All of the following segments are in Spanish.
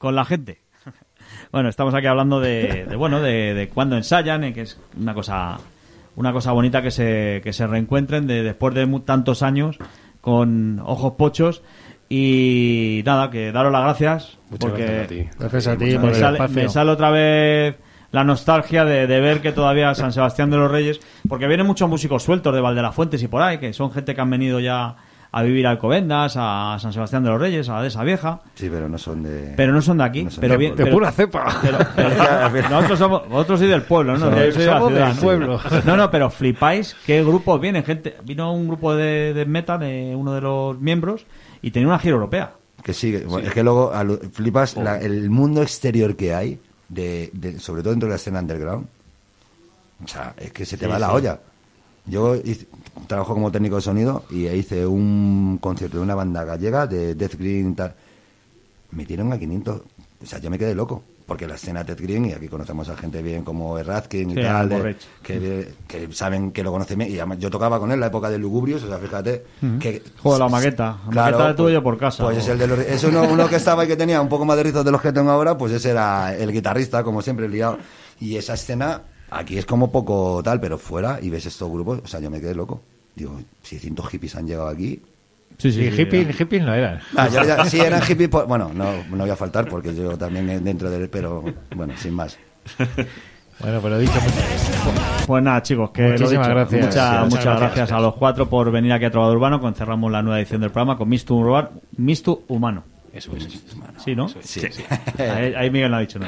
con la gente. Bueno, estamos aquí hablando de cuándo ensayan, que es una cosa bonita que se reencuentren después de tantos años con Ojos Pochos. Y nada, que daros las gracias. Muchas porque gracias a ti. Me sale otra vez la nostalgia de ver que todavía San Sebastián de los Reyes, porque vienen muchos músicos sueltos de Valdelafuentes y por ahí, que son gente que han venido ya a vivir a Alcobendas, a San Sebastián de los Reyes, a la Dehesa Vieja. Sí, pero no son de aquí. No son de pura cepa. Vosotros sois del pueblo, ¿no? Yo soy de la Somos ciudad, del ¿no? pueblo. No, pero flipáis qué grupos vienen. Vino un grupo de metal de uno de los miembros y tenía una gira europea. que sigue. Bueno, es que luego flipas el mundo exterior que hay, sobre todo dentro de la escena underground. O sea, es que se te va la olla. Yo trabajo como técnico de sonido y hice un concierto de una banda gallega de Death Green y tal. Metieron a 500. O sea, yo me quedé loco. Porque la escena Death Green, y aquí conocemos a gente bien como Errazkin y tal, que saben que lo conocen bien. Y además yo tocaba con él en la época de Lugubrios, o sea, fíjate. Que, Joder, la maqueta. La claro, maqueta la tuve yo por casa. Pues es el de es uno que estaba y que tenía un poco más de rizos de los que tengo ahora, pues ese era el guitarrista, como siempre, liado. Y esa escena, aquí es como poco tal, pero fuera, y ves estos grupos, o sea, yo me quedé loco. Digo, 600 hippies han llegado aquí. Sí, hippies no eran. Sí, eran hippies, bueno, no voy a faltar porque yo también dentro de él, pero bueno, sin más. Bueno, pero dicho. Pues nada, chicos, que muchísimas gracias. Muchas gracias a los cuatro por venir aquí a Trovador Urbano. Cerramos la nueva edición del programa con Mistu Humano. Eso es. Sí, ¿no? Sí. Ahí Miguel no ha dicho nada.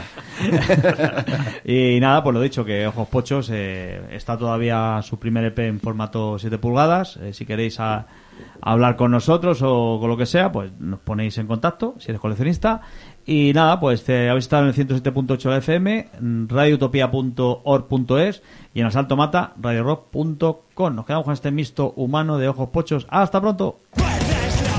Y nada, pues lo dicho, que Ojos Pochos está todavía su primer EP en formato 7 pulgadas. Si queréis hablar con nosotros o con lo que sea, pues nos ponéis en contacto si eres coleccionista. Y nada, pues habéis estado en el 107.8 de la FM, radioutopia.org.es y en Asalto Mata, radiorock.com. Nos quedamos con este mixto humano de Ojos Pochos. ¡Hasta pronto!